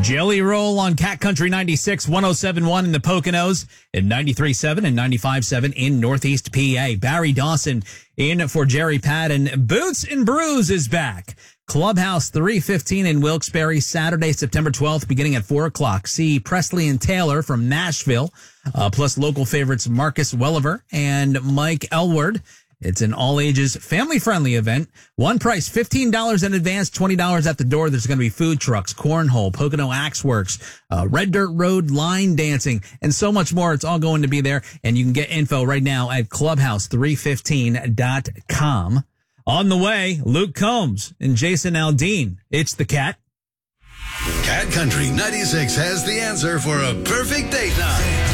Jelly Roll on Cat Country 96, 107.1 in the Poconos, and 93.7 and 95.7 in Northeast PA. Barry Dawson in for Jerry Patton. Boots and Brews is back. Clubhouse 315 in Wilkes-Barre, Saturday, September 12th, beginning at 4 o'clock. See Presley and Taylor from Nashville, plus local favorites Marcus Welliver and Mike Elward. It's an all-ages, family-friendly event. One price, $15 in advance, $20 at the door. There's going to be food trucks, cornhole, Pocono Axe Works, Red Dirt Road line dancing, and so much more. It's all going to be there, and you can get info right now at clubhouse315.com. On the way, Luke Combs and Jason Aldean. It's the Cat. Cat Country 96 has the answer for a perfect date night.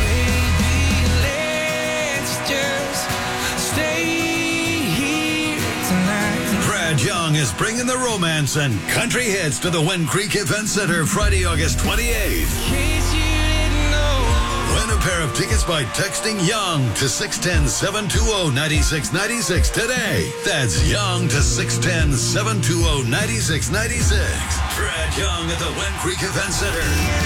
Brad Young is bringing the romance and country hits to the Wind Creek Event Center Friday, August 28th. Win a pair of tickets by texting Young to 610-720-9696 today. That's Young to 610-720-9696. Brad Young at the Wind Creek Event Center.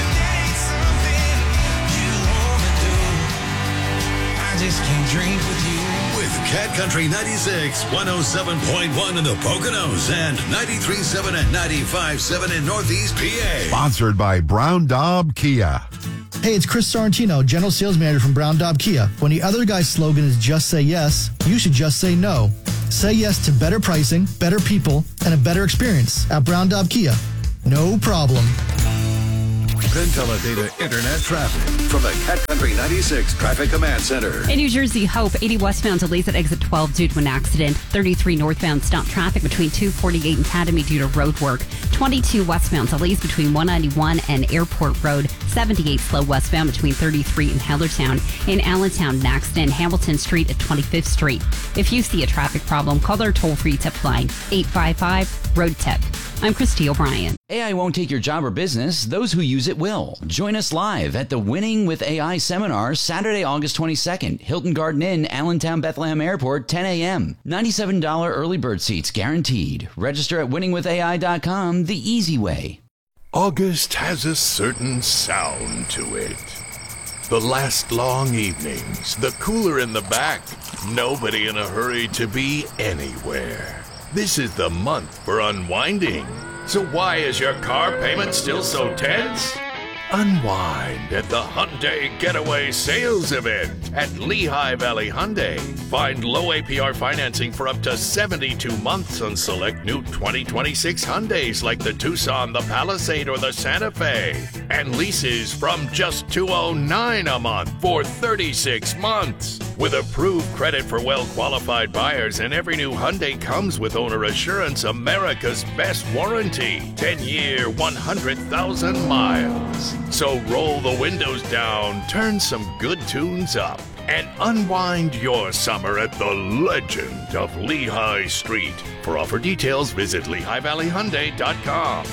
I just can't drink with you. With Cat Country 96, 107.1 in the Poconos, and 93.7 and 95.7 in Northeast PA. Sponsored by Brown Daub Kia. Hey, it's Chris Sorrentino, General Sales Manager from Brown Daub Kia. When the other guy's slogan is just say yes, you should just say no. Say yes to better pricing, better people, and a better experience at Brown Daub Kia. No problem. Pentella Internet traffic from the Cat Country 96 Traffic Command Center. In New Jersey, Hope, 80 westbound delays at exit 12 due to an accident. 33 northbound stop traffic between 248 and Academy due to road work. 22 westbound delays between 191 and Airport Road. 78 slow westbound between 33 and Hellertown. In Allentown, an accident, Hamilton Street at 25th Street. If you see a traffic problem, call their toll-free tip line, 855-ROAD-TIP. I'm Christy O'Brien. AI won't take your job or business. Those who use it will. Join us live at the Winning with AI seminar Saturday, August 22nd. Hilton Garden Inn, Allentown Bethlehem Airport, 10 a.m. $97 early bird seats guaranteed. Register at winningwithaI.com, the easy way. August has a certain sound to it. The last long evenings, the cooler in the back, nobody in a hurry to be anywhere. This is the month for unwinding. So why is your car payment still so tense? Unwind at the Hyundai Getaway Sales Event at Lehigh Valley Hyundai. Find low APR financing for up to 72 months on select new 2026 Hyundais like the Tucson, the Palisade, or the Santa Fe. And leases from just $209 a month for 36 months. With approved credit for well-qualified buyers, and every new Hyundai comes with owner assurance, America's best warranty. 10-year, 100,000 miles. So roll the windows down, turn some good tunes up, and unwind your summer at the legend of Lehigh Street. For offer details, visit LehighValleyHyundai.com.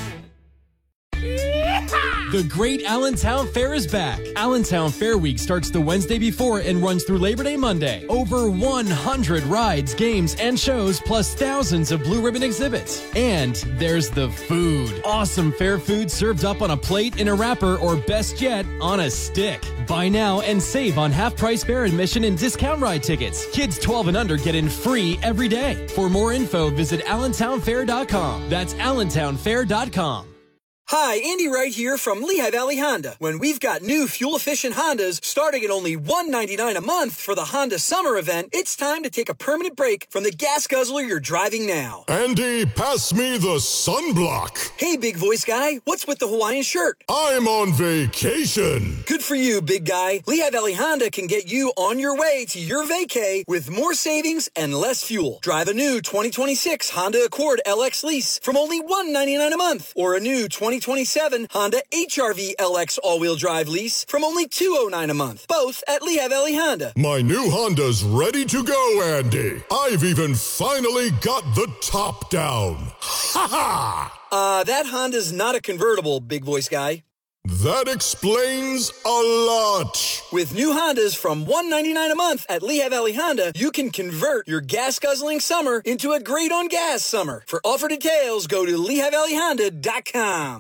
The Great Allentown Fair is back. Allentown Fair Week starts the Wednesday before and runs through Labor Day Monday. Over 100 rides, games, and shows, plus thousands of blue ribbon exhibits. And there's the food. Awesome fair food served up on a plate, in a wrapper, or best yet, on a stick. Buy now and save on half-price fair admission and discount ride tickets. Kids 12 and under get in free every day. For more info, visit AllentownFair.com. That's AllentownFair.com. Hi, Andy Wright here from Lehigh Valley Honda. When we've got new fuel-efficient Hondas starting at only $199 a month for the Honda Summer Event, it's time to take a permanent break from the gas guzzler you're driving now. Andy, pass me the sunblock. Hey, big voice guy, what's with the Hawaiian shirt? I'm on vacation. Good for you, big guy. Lehigh Valley Honda can get you on your way to your vacay with more savings and less fuel. Drive a new 2026 Honda Accord LX lease from only $199 a month, or a new 2027 Honda HR-V LX all-wheel drive lease from only $209 a month, both at Lehigh Valley Honda. My new Honda's ready to go, Andy. I've even finally got the top down. Ha ha! That Honda's not a convertible, big voice guy. That explains a lot. With new Hondas from $199 a month at Lehigh Valley Honda, you can convert your gas-guzzling summer into a great-on-gas summer. For offer details, go to LehighValleyHonda.com.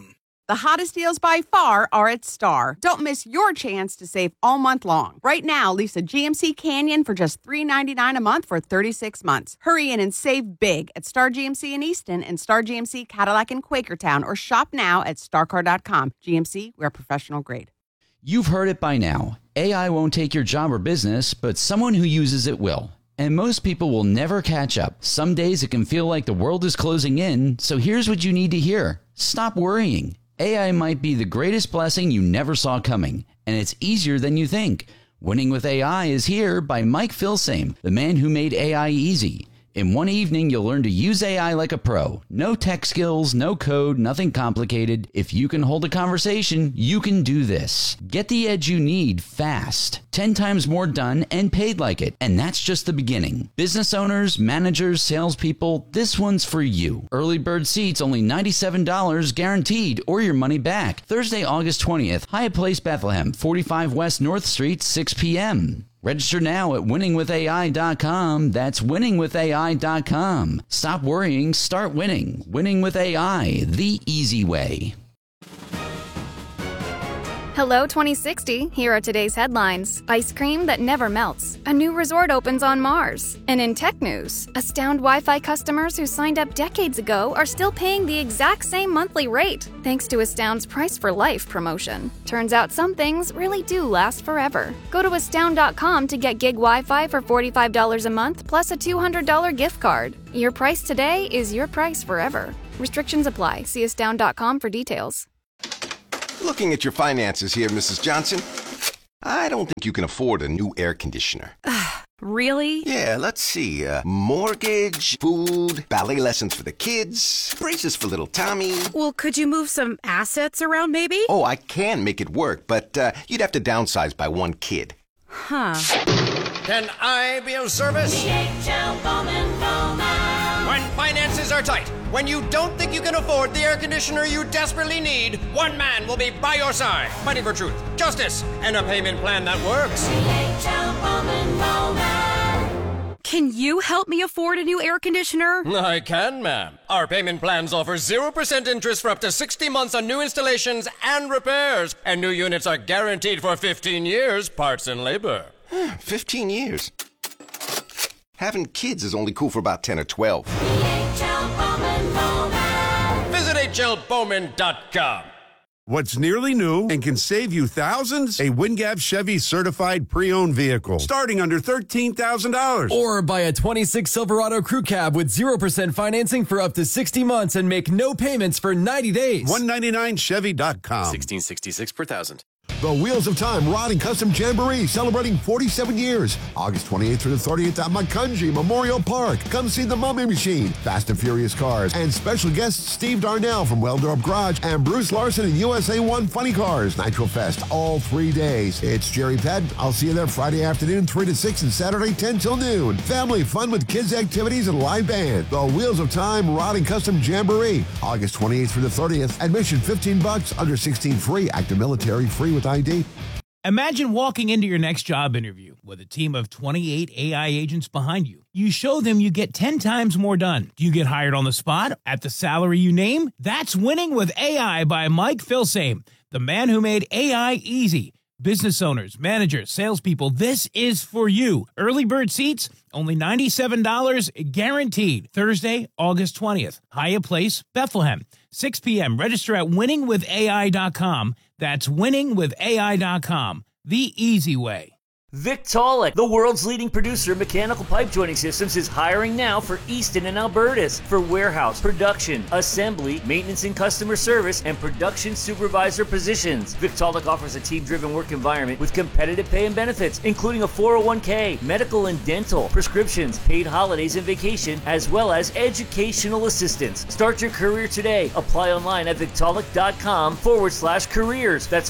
The hottest deals by far are at Star. Don't miss your chance to save all month long. Right now, lease a GMC Canyon for just $399 a month for 36 months. Hurry in and save big at Star GMC in Easton and Star GMC Cadillac in Quakertown, or shop now at starcar.com. GMC, we're professional grade. You've heard it by now. AI won't take your job or business, but someone who uses it will. And most people will never catch up. Some days it can feel like the world is closing in, so here's what you need to hear. Stop worrying. AI might be the greatest blessing you never saw coming, and it's easier than you think. Winning with AI is here by Mike Filsaime, the man who made AI easy. In one evening, you'll learn to use AI like a pro. No tech skills, no code, nothing complicated. If you can hold a conversation, you can do this. Get the edge you need fast. 10 times more done and paid like it. And that's just the beginning. Business owners, managers, salespeople, this one's for you. Early bird seats only $97 guaranteed, or your money back. Thursday, August 20th, Hyatt Place, Bethlehem, 45 West North Street, 6 p.m. Register now at winningwithai.com. That's winningwithai.com. Stop worrying, start winning. Winning with AI, the easy way. Hello 2060, here are today's headlines. Ice cream that never melts. A new resort opens on Mars. And in tech news, Astound Wi-Fi customers who signed up decades ago are still paying the exact same monthly rate, thanks to Astound's Price for Life promotion. Turns out some things really do last forever. Go to astound.com to get gig Wi-Fi for $45 a month plus a $200 gift card. Your price today is your price forever. Restrictions apply. See astound.com for details. Looking at your finances here, Mrs. Johnson, I don't think you can afford a new air conditioner. Really? Yeah, let's see. Mortgage, food, ballet lessons for the kids, braces for little Tommy. Well, could you move some assets around, maybe? Oh, I can make it work, but you'd have to downsize by one kid. Huh. Can I be of service? DHL Bowman Bowman. When finances are tight, when you don't think you can afford the air conditioner you desperately need, one man will be by your side, fighting for truth, justice, and a payment plan that works. DHL Bowman Bowman. Can you help me afford a new air conditioner? I can, ma'am. Our payment plans offer 0% interest for up to 60 months on new installations and repairs. And new units are guaranteed for 15 years, parts and labor. 15 years? Having kids is only cool for about 10 or 12. DHL Bowman Bowman. Visit HLBowman.com. What's nearly new and can save you thousands? A WinGap Chevy certified pre-owned vehicle starting under $13,000. Or buy a 26 Silverado Crew Cab with 0% financing for up to 60 months and make no payments for 90 days. 199chevy.com. 1666 per thousand. The Wheels of Time Rod and Custom Jamboree celebrating 47 years. August 28th through the 30th at Macungie Memorial Park. Come see the Mummy Machine, Fast and Furious Cars, and special guests Steve Darnell from Weldorp Garage and Bruce Larson and USA 1 Funny Cars. Nitro Fest all 3 days. It's Jerry Pett. I'll see you there Friday afternoon 3 to 6 and Saturday 10 till noon. Family fun with kids activities and live band. The Wheels of Time Rod and Custom Jamboree. August 28th through the 30th. Admission $15. Under 16 free. Active military free with ID. Imagine walking into your next job interview with a team of 28 AI agents behind you. You show them you get 10 times more done. Do you get hired on the spot at the salary you name? That's Winning with AI by Mike Filsaime, the man who made AI easy. Business owners, managers, salespeople, this is for you. Early bird seats, only $97 guaranteed. Thursday, August 20th. Hyatt Place, Bethlehem. 6 p.m. Register at winningwithai.com. That's winningwithai.com. The easy way. Victaulic, the world's leading producer of mechanical pipe joining systems, is hiring now for Easton and Albertus for warehouse, production, assembly, maintenance and customer service, and production supervisor positions. Victaulic offers a team-driven work environment with competitive pay and benefits, including a 401k, medical and dental, prescriptions, paid holidays and vacation, as well as educational assistance. Start your career today. Apply online at victaulic.com/careers. That's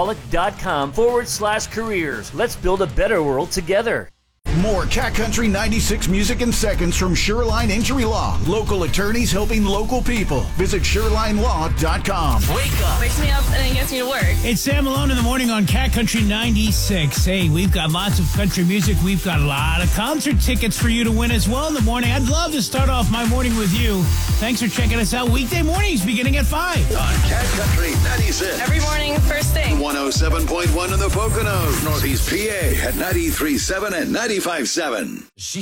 victaulic.com/careers. Let's build a better world together. More Cat Country 96 music in seconds from Shoreline Injury Law. Local attorneys helping local people. Visit ShorelineLaw.com. Wake up. Wakes me up and then gets me to work. It's Sam Malone in the morning on Cat Country 96. Hey, we've got lots of country music. We've got a lot of concert tickets for you to win as well in the morning. I'd love to start off my morning with you. Thanks for checking us out weekday mornings beginning at 5. On Cat Country 6. Every morning, first thing. 107.1 in the Poconos. Northeast PA at 93.7 and 95.7.